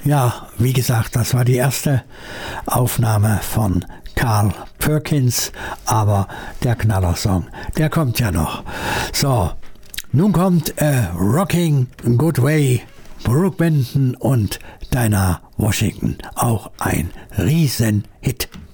Ja, wie gesagt, das war die erste Aufnahme von Carl Perkins, aber der Knallersong, der kommt ja noch. So, nun kommt Rocking Good Way, Brooke Benton und Dinah Washington, auch ein Riesenhit.